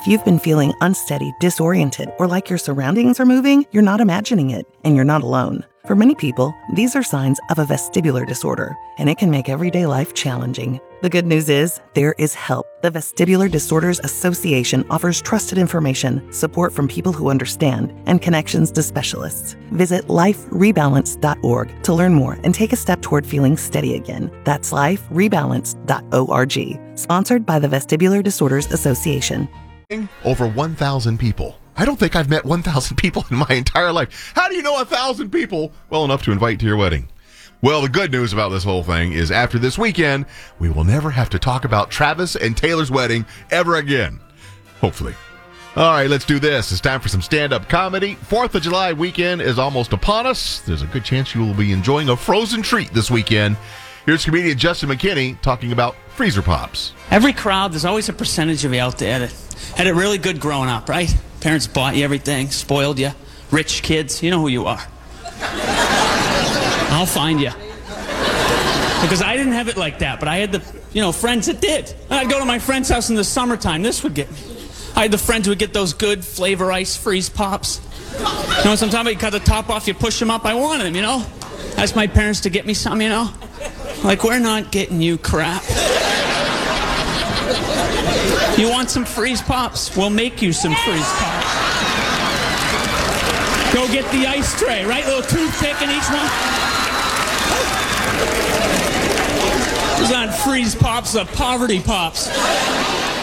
If you've been feeling unsteady, disoriented, or like your surroundings are moving, you're not imagining it, and you're not alone. For many people, these are signs of a vestibular disorder, and it can make everyday life challenging. The good news is, there is help. The Vestibular Disorders Association offers trusted information, support from people who understand, and connections to specialists. Visit liferebalance.org to learn more and take a step toward feeling steady again. That's liferebalance.org. Sponsored by the Vestibular Disorders Association. Over 1,000 people. I don't think I've met 1,000 people in my entire life. How do you know 1,000 people well enough to invite to your wedding? Well, the good news about this whole thing is after this weekend, we will never have to talk about Travis and Taylor's wedding ever again. Hopefully. All right, let's do this. It's time for some stand-up comedy. 4th of July weekend is almost upon us. There's a good chance you will be enjoying a frozen treat this weekend. Here's comedian Justin McKinney talking about freezer pops. Every crowd, there's always a percentage of you out there that had it really good growing up, right? Parents bought you everything, spoiled you. Rich kids, you know who you are. I'll find you. Because I didn't have it like that, but I had the, friends that did. I'd go to my friend's house in the summertime. This would get me. I had the friends who would get those good flavor ice freeze pops. You know, sometimes you cut the top off, you push them up. I wanted them, Asked my parents to get me some, Like, we're not getting you crap. You want some freeze pops? We'll make you some freeze pops. Go get the ice tray, right? Little toothpick in each one. Those aren't freeze pops, they're poverty pops.